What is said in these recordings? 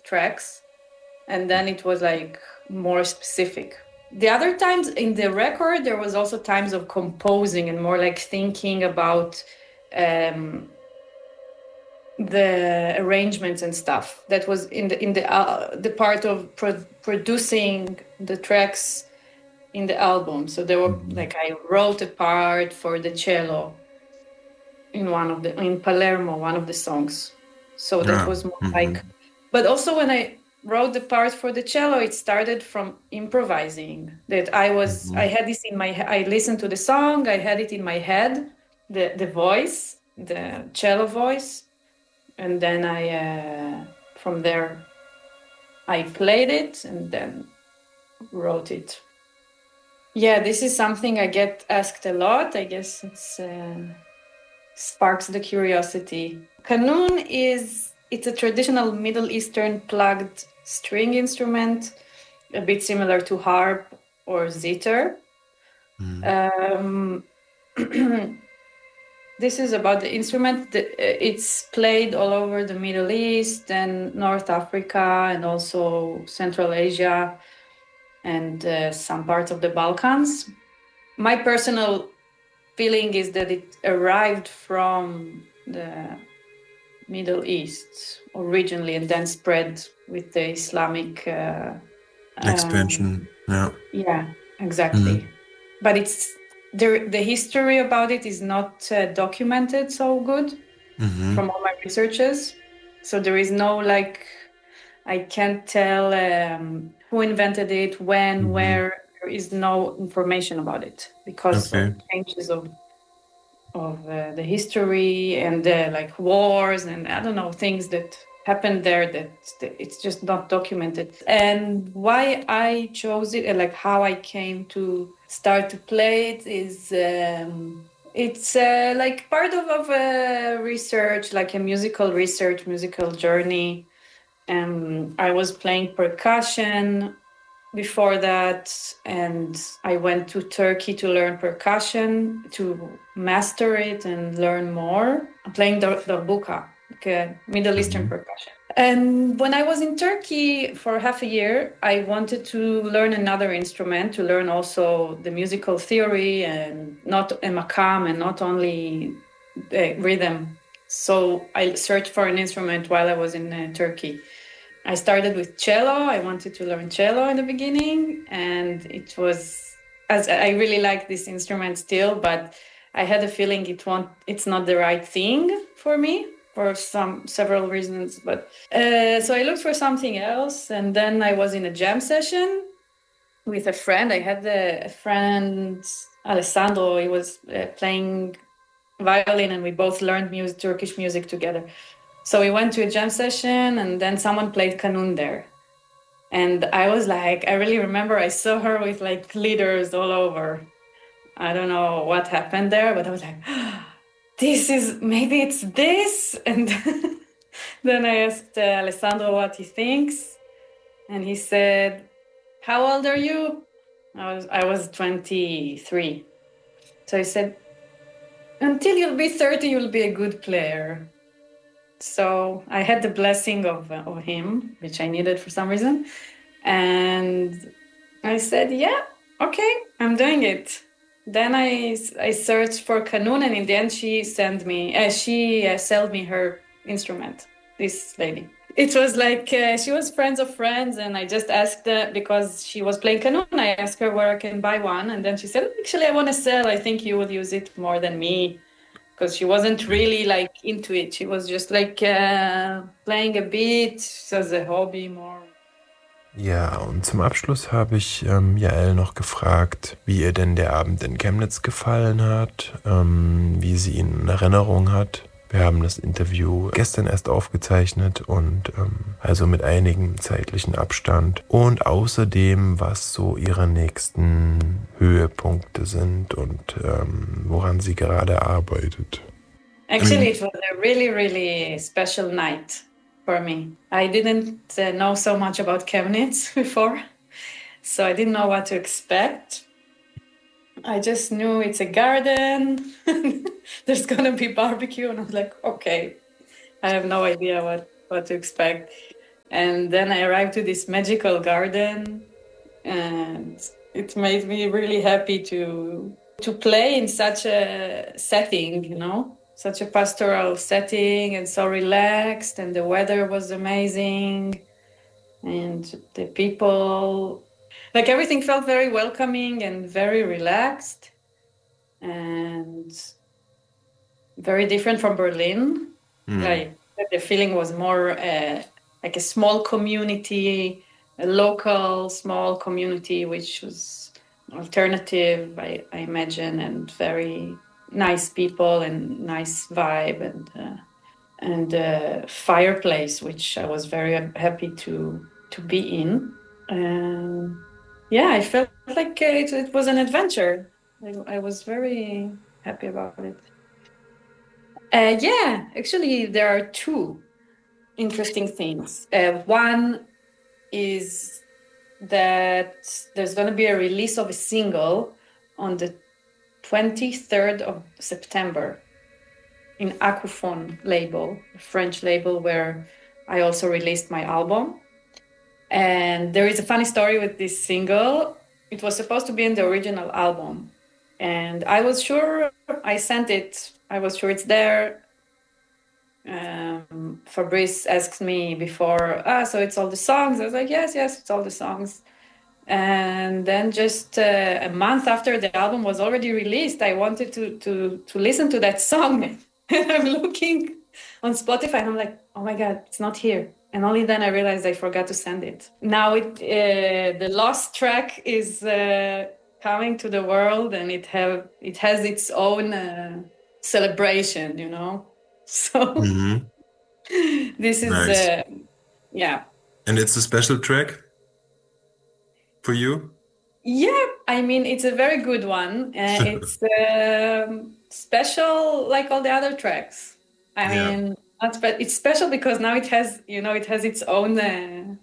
tracks, and then it was like more specific. The other times in the record, there was also times of composing and more like thinking about the arrangements and stuff. That was in the part of producing the tracks in the album. So there were like I wrote a part for the cello in Palermo, one of the songs. So that was more like, but also when I wrote the part for the cello, it started from improvising. That I had this in my head. I listened to the song, I had it in my head, the voice, the cello voice, and then from there I played it and then wrote it. Yeah, this is something I get asked a lot. I guess it's sparks the curiosity. Qanun it's a traditional Middle Eastern plugged string instrument, a bit similar to harp or zither. This is about the instrument. It's played all over the Middle East and North Africa and also Central Asia and some parts of the Balkans. My personal feeling is that it arrived from the Middle East originally and then spread with the Islamic expansion. Yeah, exactly. But it's the history about it is not documented so good from all my researches. So there is no I can't tell who invented it, when, where. There is no information about it because of changes of the history and wars and I don't know, things that happened there that it's just not documented. And why I chose it and how I came to start to play it is it's part of a research, like a musical journey. I was playing percussion before that, and I went to Turkey to learn percussion, to master it and learn more. I'm playing darbuka, like a Middle Eastern percussion. And when I was in Turkey for half a year, I wanted to learn another instrument, to learn also the musical theory and not a maqam and not only the rhythm. So I searched for an instrument while I was in Turkey. I started with cello. I wanted to learn cello in the beginning, and it was, as I really like this instrument still, but I had a feeling it's not the right thing for me for several reasons. But so I looked for something else, and then I was in a jam session with a friend. I had a friend, Alessandro. He was playing violin, and we both learned Turkish music together. So we went to a jam session and then someone played Qanun there. And I was I really remember I saw her with glitters all over. I don't know what happened there, but I was maybe it's this. And then I asked Alessandro what he thinks. And he said, how old are you? I was 23. So he said, until you'll be 30, you'll be a good player. So I had the blessing of him, which I needed for some reason. And I said, yeah, okay, I'm doing it. Then I searched for Qanun, and in the end, she sold me her instrument, this lady. It was she was friends of friends, and I just asked her, because she was playing Qanun, I asked her where I can buy one. And then she said, actually, I want to sell. I think you will use it more than me. Because she wasn't really into it. She was just playing a bit as a hobby more. Ja, und zum Abschluss habe ich Jael noch gefragt, wie ihr denn der Abend in Chemnitz gefallen hat, wie sie ihn in Erinnerung hat. Wir haben das Interview gestern erst aufgezeichnet und also mit einigem zeitlichen Abstand. Und außerdem, was so ihre nächsten Höhepunkte sind und woran sie gerade arbeitet. Actually, it was a really, really special night for me. I didn't know so much about Chemnitz before, so I didn't know what to expect. I just knew it's a garden, there's gonna be barbecue, and I was like, okay, I have no idea what to expect. And then I arrived to this magical garden, and it made me really happy to play in such a setting, you know, such a pastoral setting, and so relaxed, and the weather was amazing, and the people, like everything felt very welcoming and very relaxed, and very different from Berlin. Like the feeling was more like a small community, a local small community, which was alternative, I imagine, and very nice people and nice vibe, and fireplace, which I was very happy to be in. Yeah, I felt like it was an adventure. I was very happy about it. Yeah, actually, there are two interesting things. One is that there's going to be a release of a single on the 23rd of September in Acophone label, a French label where I also released my album. And there is a funny story with this single. It was supposed to be in the original album. And I was sure I sent it. I was sure it's there. Fabrice asked me before, so it's all the songs. I was like, yes, it's all the songs. And then just a month after the album was already released, I wanted to listen to that song. And I'm looking on Spotify and I'm like, oh my God, it's not here. And only then I realized I forgot to send it. Now the lost track is coming to the world, and it has its own celebration, you know. So this is nice. Yeah. And it's a special track for you? Yeah, I mean, it's a very good one. It's special like all the other tracks. I mean, it's special because now it has its own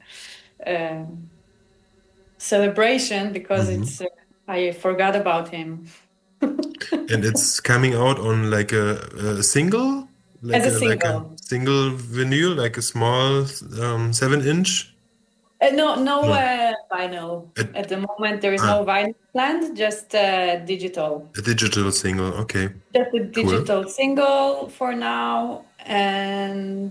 celebration, because it's I forgot about him. And it's coming out on like a single? As a single. Like a single vinyl, like a small 7-inch? No vinyl. At the moment, there is no vinyl planned, just digital. A digital single, okay. Just a digital single for now. And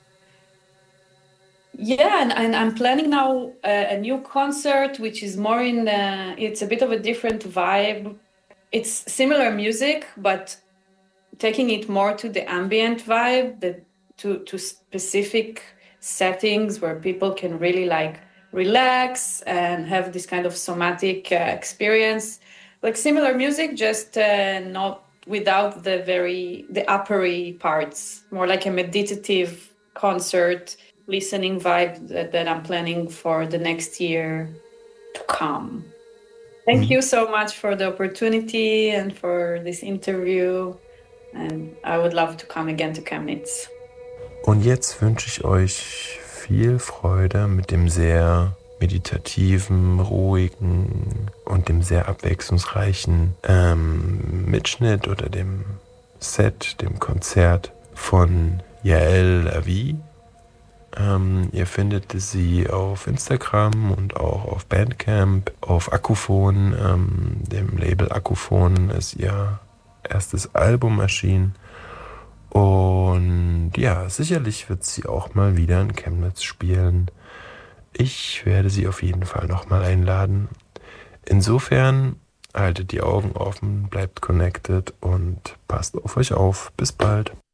yeah, and I'm planning now a new concert, which is more it's a bit of a different vibe. It's similar music, but taking it more to the ambient vibe, to specific settings where people can really like relax and have this kind of somatic experience, like similar music, just not without the uppery parts, more like a meditative concert listening vibe that I'm planning for the next year to come. Thank you so much for the opportunity and for this interview, and I would love to come again to Chemnitz. Und jetzt wünsche ich euch viel Freude mit dem sehr meditativen, ruhigen und dem sehr abwechslungsreichen Mitschnitt oder dem Set, dem Konzert von Yael Lavi. Ihr findet sie auf Instagram und auch auf Bandcamp, auf Acophone, dem Label Acophone ist ihr erstes Album erschienen. Und ja, sicherlich wird sie auch mal wieder in Chemnitz spielen. Ich werde sie auf jeden Fall nochmal einladen. Insofern haltet die Augen offen, bleibt connected und passt auf euch auf. Bis bald.